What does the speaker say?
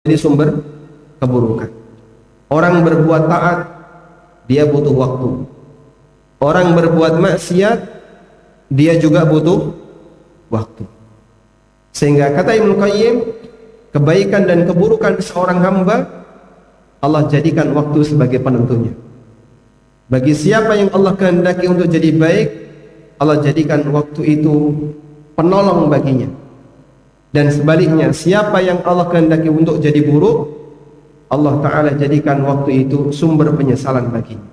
jadi sumber keburukan. Orang berbuat taat, dia butuh waktu. Orang berbuat maksiat, dia juga butuh waktu. Sehingga kata Ibnu Qayyim, kebaikan dan keburukan seorang hamba, Allah jadikan waktu sebagai penentunya. Bagi siapa yang Allah kehendaki untuk jadi baik, Allah jadikan waktu itu penolong baginya. Dan sebaliknya, siapa yang Allah kehendaki untuk jadi buruk, Allah Ta'ala jadikan waktu itu sumber penyesalan baginya.